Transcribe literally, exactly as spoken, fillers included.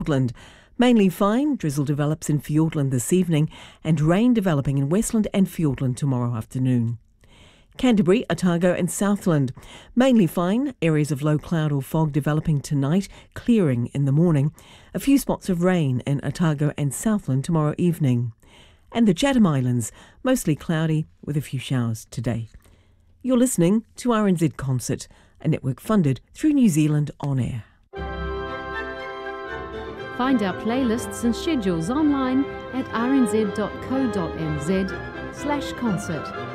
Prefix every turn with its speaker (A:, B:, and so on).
A: Fiordland. Mainly fine, drizzle develops in Fiordland this evening and rain developing in Westland and Fiordland tomorrow afternoon. Canterbury, Otago and Southland. Mainly fine, areas of low cloud or fog developing tonight, clearing in the morning. A few spots of rain in Otago and Southland tomorrow evening. And the Chatham Islands, mostly cloudy with a few showers today. You're listening to R N Z Concert, a network funded through New Zealand On Air.
B: Find our playlists and schedules online at r n z dot co dot n z slash concert.